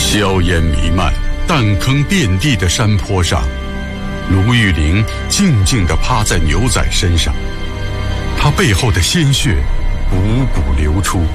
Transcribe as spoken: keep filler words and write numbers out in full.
硝烟弥漫、弹坑遍地的山坡上，卢玉玲静静地趴在牛仔身上，她背后的鲜血汩汩流出。